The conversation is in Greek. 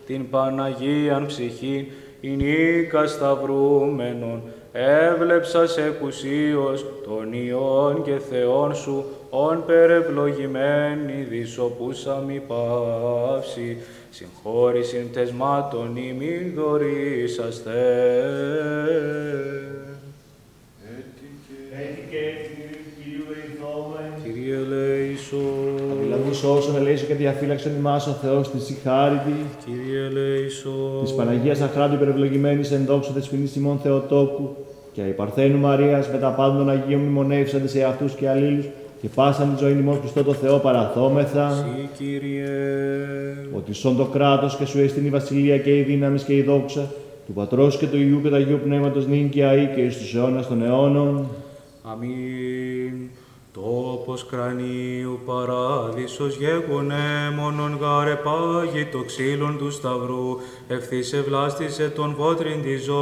την Παναγίαν ψυχή, η νίκα σταυρούμενον, έβλεψας εκουσίως των Υιών και Θεών σου, ον περευλογημένη δισοπούσα μη παύση, συγχώρησιν πτεσμάτων ημίν δωρήσαστε. Κύριε ελέησον. Αντιλαβούς όσων ελέησον και διαφύλαξον ημάς ο Θεός της συγχάρητη. Κύριε ελέησον. Της Παναγίας Αχράντου υπερευλογημένης εν δόξου δεσποινής ημών Θεοτόκου και η Παρθένου Μαρίας με τα πάντων των Αγίων μνημονεύσαντες σε αυτούς και αλλήλους και πάσαν τη ζωή ημών Χριστό το Θεό παραθόμεθα. Συ, Κύριε. Ότι σον το κράτος και σου έστειν η βασιλεία και η δύναμη και η δόξα του Πατρός και του Υιού και του Αγίου Πνεύματος νυν και αεί και εις τους αιώνας των αιώνων. Αμήν. Τόπος κρανίου παράδεισος γέγονε, μόνον γάρε πάγει το ξύλον του Σταυρού, ευθύς ευλάστησε τον βότριν τη ζωή.